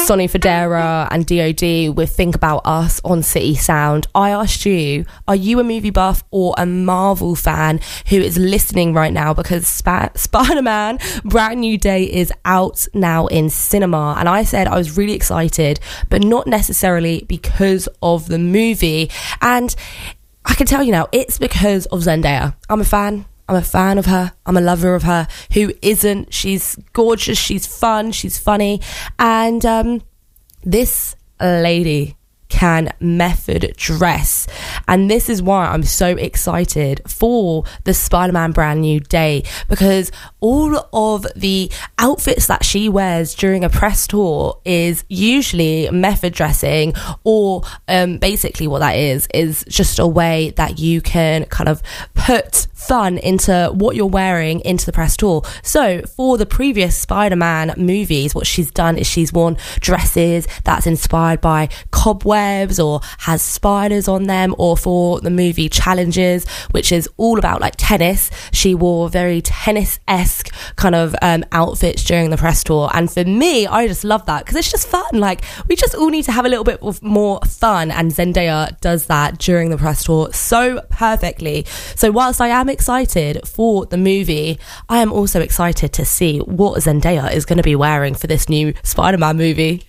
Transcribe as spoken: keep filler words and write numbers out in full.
Sonny Fodera and D O D with Think About Us on City Sound. I asked you, are you a movie buff or a Marvel fan who is listening right now? Because Sp- Spider-Man Brand New Day is out now in cinema, and I said I was really excited, but not necessarily because of the movie. And I can tell you now, it's because of Zendaya. I'm a fan. I'm a fan of her. I'm a lover of her. Who isn't? She's gorgeous. She's fun. She's funny. And um, this lady can method dress, and this is why I'm so excited for the Spider-Man Brand New Day, because all of the outfits that she wears during a press tour is usually method dressing, or um, basically what that is is just a way that you can kind of put fun into what you're wearing into the press tour. So for the previous Spider-Man movies, what she's done is she's worn dresses that's inspired by cobwebs or has spiders on them, or for the movie Challenges, which is all about like tennis, she wore very tennis-esque kind of um, outfits during the press tour. And for me, I just love that because it's just fun. Like, we just all need to have a little bit of more fun, and Zendaya does that during the press tour so perfectly. So whilst I am excited for the movie, I am also excited to see what Zendaya is going to be wearing for this new Spider-Man movie.